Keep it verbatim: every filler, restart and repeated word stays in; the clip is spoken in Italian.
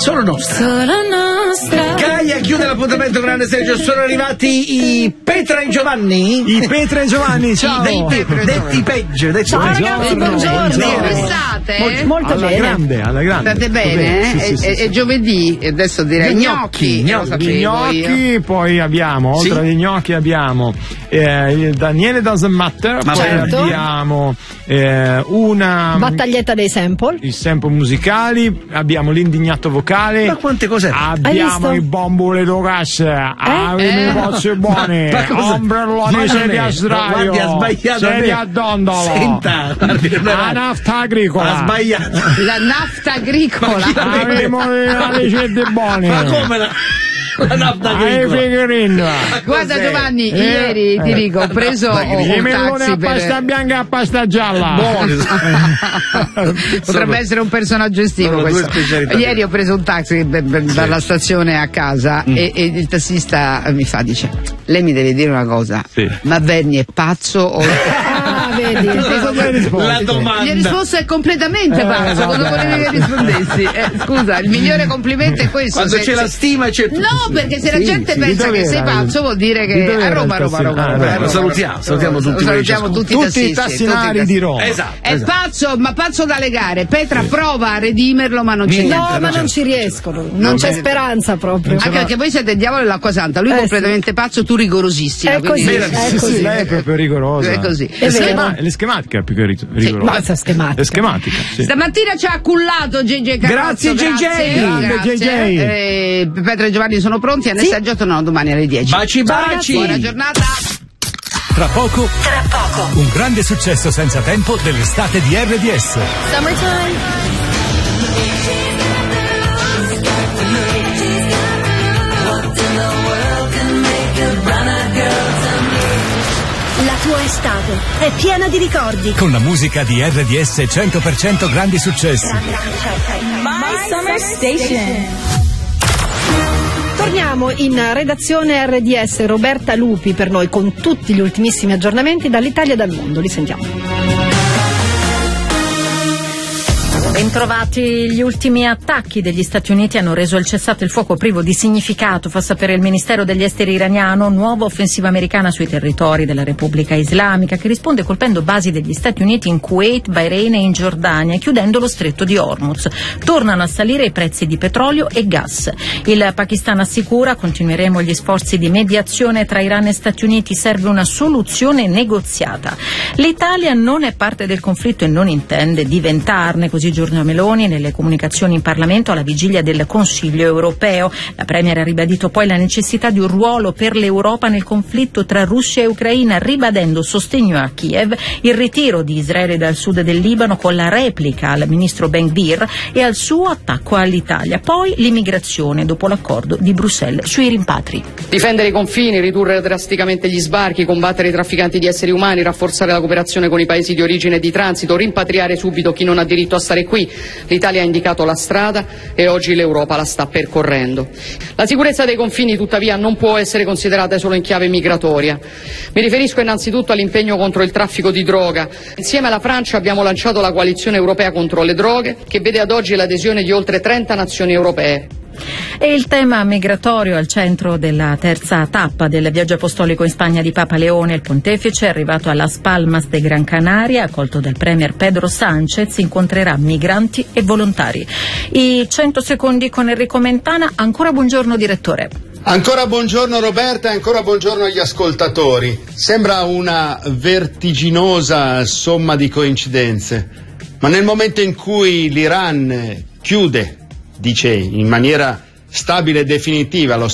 Solo nostra. Solo nostra. Gaia chiude l'appuntamento Grande Sergio. Sono arrivati i Petra e Giovanni. I Petra e Giovanni, ciao. Detti, detti peggio. Detti Ciao ragazzi, buongiorno. Come state? Molto, molto alla bene. grande, alla grande. State bene? Sì, sì, È- sì, è, sì. è giovedì, e adesso direi Gli gnocchi. gnocchi, lo gnocchi, sapevo Gli io. gnocchi, poi abbiamo, oltre Sì. agli gnocchi abbiamo eh, il Daniele Doesn't Matter, Ma poi certo. abbiamo eh, una Battaglietta dei sample. i sample musicali, abbiamo l'indignato vocale, Ma quante cose? Hai abbiamo visto? i bombole do gas, abbiamo Eh? i pozzi buoni, Ma cosa? ombrelloni Ma sedia a non è- sdraio, guardi, ha sbagliato sedia me. a dondolo, Senta, guardi, non era- la nafta agricola, Ha sbagliato. La nafta agricola. Ma chi l'ha avremo le ricette buone, Ma come la, la nafta ai agricola? figurine. Guarda Cos'è? Giovanni, Eh, ieri ti eh. dico, ho preso Ma- un I meloni taxi a pasta per... bianca e a pasta gialla. Buoni. Potrebbe essere un personaggio estivo sono due questo. specialità. Ieri ho preso un taxi per- per- dalla stazione a casa Mm. e, e il tassista mi fa, dice, lei mi deve dire una cosa, Sì. ma Berni è pazzo o... Ah, vedi. Cosa mi hai risposto? La Gli ho domanda. risposto è completamente Eh, pazzo, cosa vabbè. volevi che rispondessi? Eh, scusa, il migliore complimento è questo. Quando se- c'è la se- stima c'è tutto. No, perché se la Sì, gente sì, pensa di che dove sei era? pazzo vuol dire Di che dove a era Roma, il Roma, tassino? Roma, Ah, Roma, beh, Roma, lo salutiamo, Roma. salutiamo tutti quelli che salutiamo ci tutti i Tutti tassisti, i tassinari di Roma. Esatto. È esatto. pazzo, ma pazzo da legare. Petra prova a redimerlo, ma non c'è Niente. niente. No, ma non non c'è- ci riescono. Non c'è speranza proprio. Anche perché voi siete il diavolo e l'acqua santa, lui Eh, completamente pazzo, tu rigorosissima. È quindi- così, Meraviglia. è Sì, sì, così. lei è proprio rigorosa. È così. È Le vero. schema- le schematiche è più che rig- rigorosa. Basta schematica. Le schematiche, sì. Stamattina ci ha cullato G J Carrozzo. Grazie, J J. Grande grazie. J J. Eh, Petra e Giovanni sono pronti, a Nessaggio tornano domani alle dieci. Baci baci. Buona giornata. Tra poco, tra poco, un grande successo senza tempo dell'estate di R D S. Summertime. La tua estate è piena di ricordi. Con la musica di R D S cento per cento grandi successi. My Summer Station. Torniamo in redazione R D S, Roberta Lupi per noi con tutti gli ultimissimi aggiornamenti dall'Italia e dal mondo. Li sentiamo. Bentrovati. Gli ultimi attacchi degli Stati Uniti hanno reso il cessate il fuoco privo di significato, fa sapere il Ministero degli Esteri iraniano. Nuova offensiva americana sui territori della Repubblica Islamica, che risponde colpendo basi degli Stati Uniti in Kuwait, Bahrain e in Giordania, chiudendo lo stretto di Hormuz. Tornano a salire i prezzi di petrolio e gas. Il Pakistan assicura: continueremo gli sforzi di mediazione tra Iran e Stati Uniti, serve una soluzione negoziata. L'Italia non è parte del conflitto e non intende diventarne, così Giorgia Meloni nelle comunicazioni in Parlamento alla vigilia del Consiglio europeo. La Premier ha ribadito poi la necessità di un ruolo per l'Europa nel conflitto tra Russia e Ucraina, ribadendo sostegno a Kiev, il ritiro di Israele dal sud del Libano con la replica al ministro Ben Gvir e al suo attacco all'Italia. Poi l'immigrazione dopo l'accordo di Bruxelles sui rimpatri. Difendere i confini, ridurre drasticamente gli sbarchi, combattere i trafficanti di esseri umani, rafforzare la cooperazione con i paesi di origine e di transito, rimpatriare subito chi non ha diritto a stare qui. L'Italia ha indicato la strada e oggi l'Europa la sta percorrendo. La sicurezza dei confini, tuttavia, non può essere considerata solo in chiave migratoria. Mi riferisco innanzitutto all'impegno contro il traffico di droga. Insieme alla Francia abbiamo lanciato la coalizione europea contro le droghe, che vede ad oggi l'adesione di oltre trenta nazioni europee. E il tema migratorio al centro della terza tappa del viaggio apostolico in Spagna di Papa Leone. Il pontefice, arrivato a Las Palmas de Gran Canaria, accolto dal premier Pedro Sánchez, incontrerà migranti e volontari. I cento secondi con Enrico Mentana. Ancora buongiorno direttore. Ancora buongiorno Roberta e ancora buongiorno agli ascoltatori. Sembra una vertiginosa somma di coincidenze, ma nel momento in cui l'Iran chiude, dice in maniera stabile e definitiva, lo